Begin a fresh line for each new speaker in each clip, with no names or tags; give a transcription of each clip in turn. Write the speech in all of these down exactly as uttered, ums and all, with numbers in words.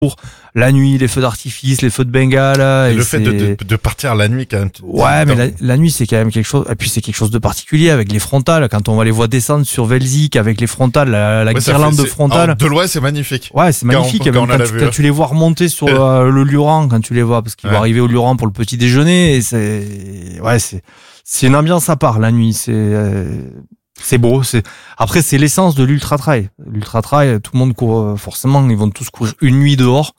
la nuit, les feux d'artifice, les feux de Bengale.
Et,
et
le
c'est...
fait de, de, de partir la nuit quand même.
Ouais, mais la, la nuit c'est quand même quelque chose. Et puis c'est quelque chose de particulier avec les frontales. Quand on va les voir descendre sur Velzik avec les frontales, la, la
ouais,
guirlande
fait,
de frontales.
Alors, de loin, c'est magnifique.
Ouais, c'est magnifique. Quand, on, quand, quand, tu, quand tu les vois remonter sur euh, le Luran, quand tu les vois, parce qu'ils ouais. vont arriver au Luran pour le petit déjeuner. Et c'est, ouais, c'est, c'est une ambiance à part la nuit. C'est. Euh... C'est beau, c'est après c'est l'essence de l'ultra trail. L'ultra trail, tout le monde court forcément, ils vont tous courir une nuit dehors.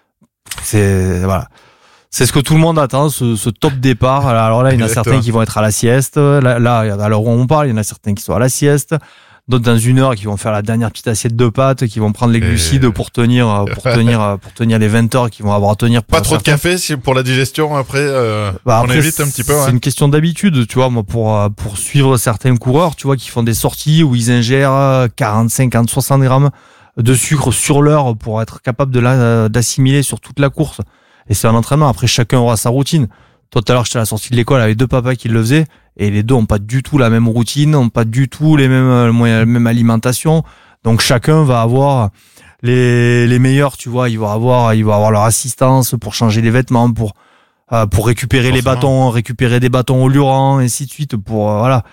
C'est voilà, c'est ce que tout le monde attend, ce, ce top départ. Alors là, il y en a certains qui vont être à la sieste. Là, là, à l'heure où on parle, il y en a certains qui sont à la sieste. D'autres dans une heure qui vont faire la dernière petite assiette de pâtes, qui vont prendre les glucides pour tenir, pour tenir, pour tenir les vingt heures qu'ils vont avoir à tenir.
Pas trop certains. De café pour la digestion après. Euh,
bah
on
après,
évite un petit peu.
C'est
ouais.
une question d'habitude, tu vois. Moi, pour pour suivre certains coureurs, tu vois, qui font des sorties où ils ingèrent quarante, cinquante, soixante grammes de sucre sur l'heure pour être capable de la, d'assimiler sur toute la course. Et c'est un entraînement. Après, chacun aura sa routine. Tout à l'heure, j'étais à la sortie de l'école avec deux papas qui le faisaient. Et les deux ont pas du tout la même routine, ont pas du tout les mêmes, la même alimentation. Donc chacun va avoir les, les meilleurs, tu vois. Ils vont avoir, ils vont avoir leur assistance pour changer les vêtements, pour, euh, pour récupérer Forcément. les bâtons, récupérer des bâtons au Luran, et ainsi de suite, pour, euh, voilà.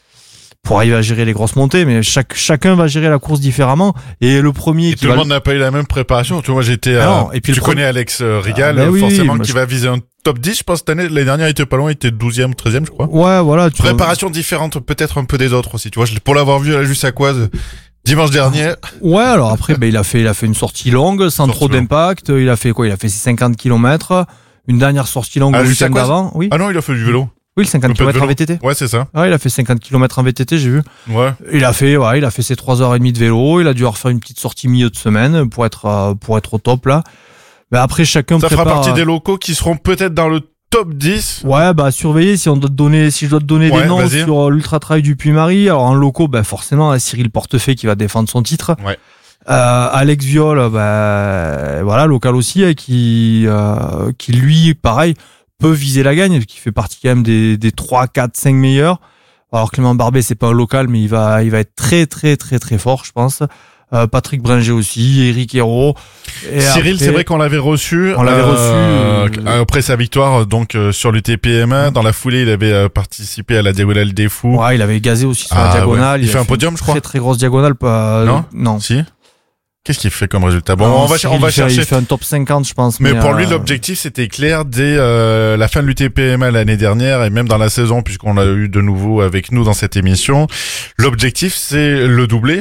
Pour arriver à gérer les grosses montées, mais chaque, chacun va gérer la course différemment. Et le premier
et
qui
tout
va...
le monde n'a pas eu la même préparation. Tu vois, moi, j'étais,
ah non, et puis
tu
le
connais
premier...
Alex Rigal,
ah, ben
forcément,
oui,
qui
je...
va viser un top dix, je pense, cette année. L'année dernière, il était pas loin, il était douzième, treizième, je crois.
Ouais, voilà. Tu
préparation vois... différente, peut-être un peu des autres aussi. Tu vois, pour l'avoir vu à la Jussacoise dimanche dernier.
Ouais, alors après, ben, il a fait, il a fait une sortie longue, sans sortie trop longue. d'impact. Il a fait quoi? Il a fait ses cinquante kilomètres. Une dernière sortie longue le week-end d'avant. Oui.
Ah non, il a fait du vélo.
Oui, le cinquante kilomètres en V T T.
Ouais, c'est ça.
Ouais, il a fait cinquante kilomètres en V T T, j'ai vu.
Ouais.
Il a fait, ouais, il a fait ses trois heures trente de vélo. Il a dû refaire une petite sortie milieu de semaine pour être, euh, pour être au top, là. Mais après, chacun
ça
prépare...
fera partie des locaux qui seront peut-être dans le top dix.
Ouais, bah, surveiller si on doit te donner, si je dois te donner ouais, des noms vas-y. Sur l'Ultra Trail du Puy-Marie. Alors, en locaux, bah, forcément, Cyril Portefeuille qui va défendre son titre.
Ouais.
Euh, Alex Viol, bah, voilà, local aussi, qui, euh, qui lui, pareil, peut viser la gagne, qui fait partie quand même des, des trois, quatre, cinq meilleurs. Alors Clément Barbet, c'est pas un local, mais il va, il va être très, très, très, très fort, je pense. Euh, Patrick Bringer aussi, Eric Hérault. Et
Cyril,
après,
c'est vrai qu'on l'avait reçu.
On l'avait
euh,
reçu.
Euh, après sa victoire, donc, euh, sur l'U T P M un. Dans la foulée, il avait euh, participé à la Diagonale des Fous.
Ouais, il avait gazé aussi sur
ah,
la Diagonale.
Ouais. Il, il fait un podium,
une
je crois.
Très, très grosse Diagonale. Pas,
non?
Non.
Si? Qu'est-ce qu'il fait comme résultat? Bon,
non,
on va,
Cyril,
on va
il fait,
chercher.
Il fait un top cinquante, je pense.
Mais,
mais
pour
euh...
lui, l'objectif, c'était clair dès euh, la fin de l'U T P M A l'année dernière et même dans la saison, puisqu'on l'a eu de nouveau avec nous dans cette émission. L'objectif, c'est le doubler.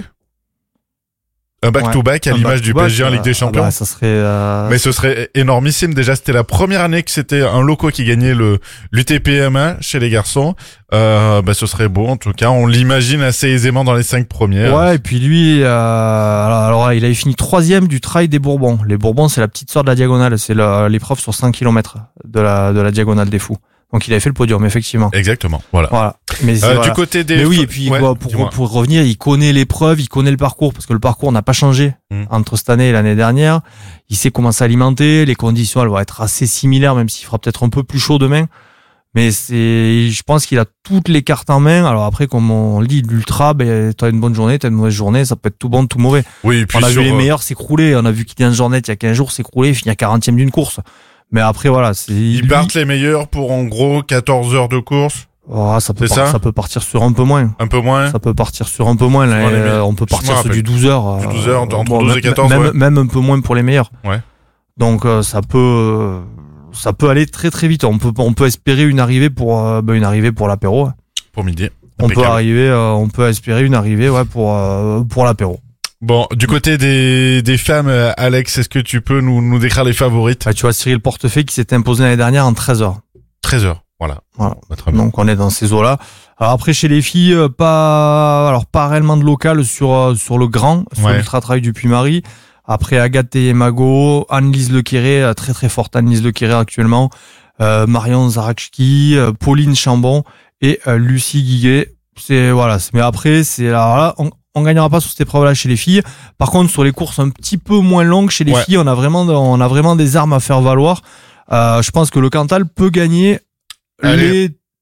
Un back-to-back ouais, à l'image du P S G en Ligue des Champions.
Bah, ça serait, euh...
Mais ce serait énormissime. Déjà, c'était la première année que c'était un loco qui gagnait le l'U T P M un chez les garçons. Euh, bah, ce serait beau. En tout cas, on l'imagine assez aisément dans les cinq premières.
Ouais, et puis lui, euh, alors, alors, il avait fini troisième du Trail des Bourbons. Les Bourbons, c'est la petite sœur de la Diagonale. C'est la, l'épreuve sur cinq kilomètres de la, de la Diagonale des Fous. Donc, il avait fait le podium, effectivement.
Exactement. Voilà.
Voilà. Mais
euh,
voilà.
Du côté des.
Mais oui, et puis,
ouais,
quoi, pour, pour revenir, il connaît l'épreuve, il connaît le parcours, parce que le parcours n'a pas changé mmh. entre cette année et l'année dernière. Il sait comment s'alimenter. Les conditions, elles vont être assez similaires, même s'il fera peut-être un peu plus chaud demain. Mais c'est, je pense qu'il a toutes les cartes en main. Alors après, comme on le dit, l'ultra, ben, t'as une bonne journée, t'as une mauvaise journée, ça peut être tout bon, tout mauvais.
Oui, et puis
on a
sur,
vu les meilleurs s'écrouler. On a vu Kylian Jornet, il y a quinze jours, s'écrouler, il finit à quarantième d'une course. Mais après, voilà, c'est,
ils lui... partent les meilleurs pour, en gros, quatorze heures de course.
Oh, ça peut,
c'est
par...
ça,
ça peut partir sur un peu moins.
Un peu moins.
Ça peut partir sur un peu moins, là. Euh, on peut partir sur du douze heures.
Du douze heures, entre
bon,
douze et quatorze,
même,
ouais.
même un peu moins pour les meilleurs.
Ouais.
Donc, euh, ça peut, euh, ça peut aller très très vite. On peut, on peut espérer une arrivée pour, euh, bah, une arrivée pour l'apéro.
Pour midi.
On peut arriver, euh, on peut espérer une arrivée, ouais, pour, euh, pour l'apéro.
Bon, du côté des, des femmes, Alex, est-ce que tu peux nous, nous décrire les favorites?
Bah, tu vois, Cyril Portefeuille qui s'était imposé l'année dernière en treize heures.
treize heures, voilà.
Voilà. Bah, donc, on est dans ces eaux-là. Alors après, chez les filles, pas, alors, pas réellement de local sur, sur le grand, sur ouais. l'Ultra Trail du Puy-Marie. Après, Agathe Teyemago, Anne-Lise Lequéré, très très forte Anne-Lise Lequéré actuellement, euh, Marion Zarachki, euh, Pauline Chambon et euh, Lucie Guiguet. C'est, voilà. Mais après, c'est, alors là, on, on gagnera pas sur cette épreuve-là chez les filles. Par contre, sur les courses un petit peu moins longues chez les ouais. filles, on a vraiment, on a vraiment des armes à faire valoir. Euh, je pense que le Cantal peut gagner Allez. les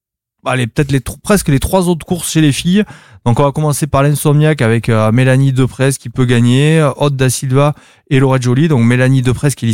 allez, peut-être les presque les trois autres courses chez les filles. Donc on va commencer par l'Insomniac avec euh, Mélanie Deprez qui peut gagner, Aude da Silva et Laura Jolie. Donc Mélanie Deprez qui est